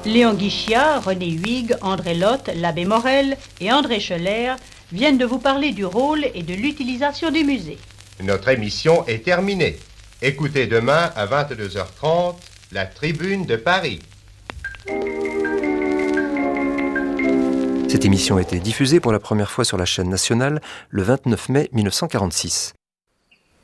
Léon Guichia, René Huyghe, André Lotte, l'abbé Morel et André Scheller viennent de vous parler du rôle et de l'utilisation des musées. Notre émission est terminée. Écoutez demain à 22h30 la Tribune de Paris. Cette émission a été diffusée pour la première fois sur la chaîne nationale le 29 mai 1946.